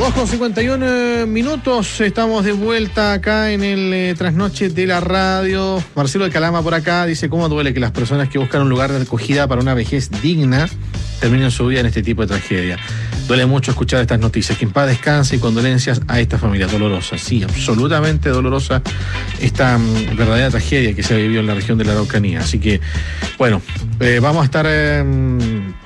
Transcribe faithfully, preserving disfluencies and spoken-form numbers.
dos con cincuenta y uno minutos, estamos de vuelta acá en el eh, trasnoche de la radio. Marcelo de Calama por acá dice: ¿cómo duele que las personas que buscan un lugar de acogida para una vejez digna terminen su vida en este tipo de tragedia? Duele mucho escuchar estas noticias. Que en paz descanse y condolencias a esta familia dolorosa. Sí, absolutamente dolorosa esta um, verdadera tragedia que se ha vivido en la región de la Araucanía. Así que, bueno, eh, vamos a estar... Eh,